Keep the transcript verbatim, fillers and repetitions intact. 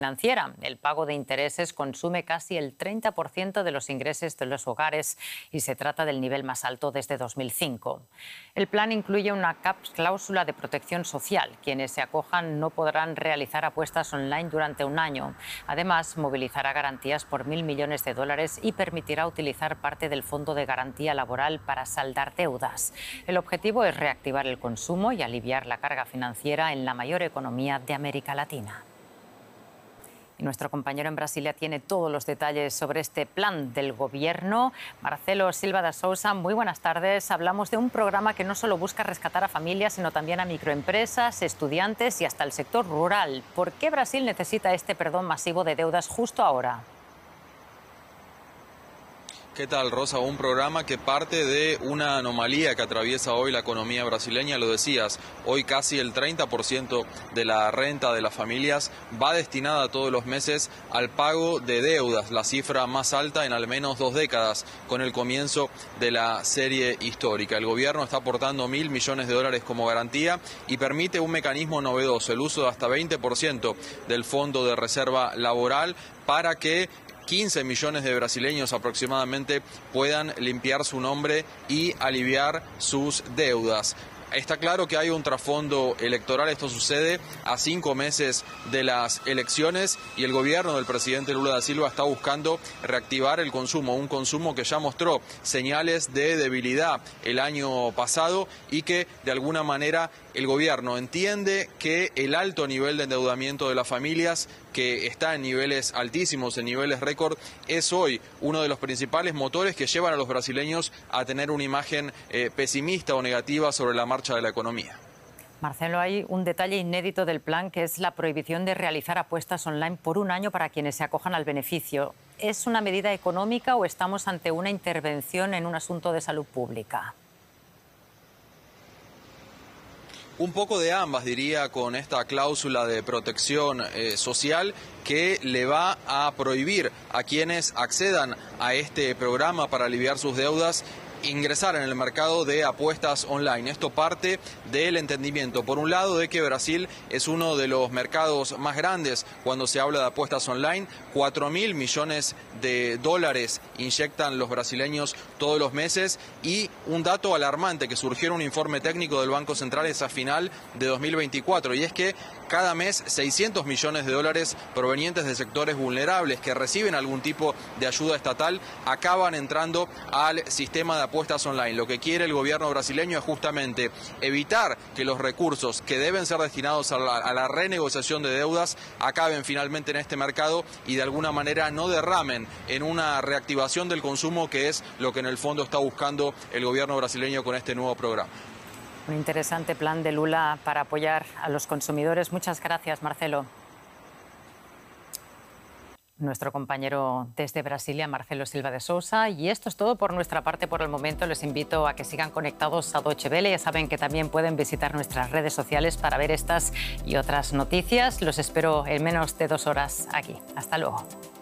financiera. El pago de intereses consume casi el treinta por ciento de los ingresos de los hogares y se trata del nivel más alto desde dos mil cinco. El plan incluye una cláusula de protección social. Quienes se acojan no podrán realizar apuestas online durante un año. Además, movilizará garantías por mil millones de dólares y permitirá utilizar parte del Fondo de Garantía Laboral para saldar deudas. El objetivo es reactivar el consumo y aliviar la carga financiera en la mayor economía de América Latina. Nuestro compañero en Brasilia tiene todos los detalles sobre este plan del gobierno. Marcelo Silva da Sousa, muy buenas tardes. Hablamos de un programa que no solo busca rescatar a familias, sino también a microempresas, estudiantes y hasta el sector rural. ¿Por qué Brasil necesita este perdón masivo de deudas justo ahora? ¿Qué tal, Rosa? Un programa que parte de una anomalía que atraviesa hoy la economía brasileña. Lo decías, hoy casi el treinta por ciento de la renta de las familias va destinada todos los meses al pago de deudas, la cifra más alta en al menos dos décadas, con el comienzo de la serie histórica. El gobierno está aportando mil millones de dólares como garantía y permite un mecanismo novedoso, el uso de hasta veinte por ciento del Fondo de Reserva Laboral para que quince millones de brasileños aproximadamente puedan limpiar su nombre y aliviar sus deudas. Está claro que hay un trasfondo electoral. Esto sucede a cinco meses de las elecciones y el gobierno del presidente Lula da Silva está buscando reactivar el consumo, un consumo que ya mostró señales de debilidad el año pasado y que de alguna manera el gobierno entiende que el alto nivel de endeudamiento de las familias, que está en niveles altísimos, en niveles récord, es hoy uno de los principales motores que llevan a los brasileños a tener una imagen eh, pesimista o negativa sobre la marcha de la economía. Marcelo, hay un detalle inédito del plan que es la prohibición de realizar apuestas online por un año para quienes se acojan al beneficio. ¿Es una medida económica o estamos ante una intervención en un asunto de salud pública? Un poco de ambas, diría, con esta cláusula de protección eh, social que le va a prohibir a quienes accedan a este programa para aliviar sus deudas ingresar en el mercado de apuestas online. Esto parte del entendimiento, por un lado, de que Brasil es uno de los mercados más grandes cuando se habla de apuestas online. Cuatro mil millones de dólares inyectan los brasileños todos los meses y un dato alarmante que surgió en un informe técnico del Banco Central es a final de dos mil veinticuatro y es que cada mes seiscientos millones de dólares provenientes de sectores vulnerables que reciben algún tipo de ayuda estatal acaban entrando al sistema de apuestas online. Lo que quiere el gobierno brasileño es justamente evitar que los recursos que deben ser destinados a la, a la renegociación de deudas acaben finalmente en este mercado y de alguna manera no derramen en una reactivación del consumo, que es lo que en el fondo está buscando el gobierno brasileño con este nuevo programa. Un interesante plan de Lula para apoyar a los consumidores. Muchas gracias, Marcelo. Nuestro compañero desde Brasilia, Marcelo Silva da Sousa. Y esto es todo por nuestra parte por el momento. Les invito a que sigan conectados a Deutsche Welle. Ya saben que también pueden visitar nuestras redes sociales para ver estas y otras noticias. Los espero en menos de dos horas aquí. Hasta luego.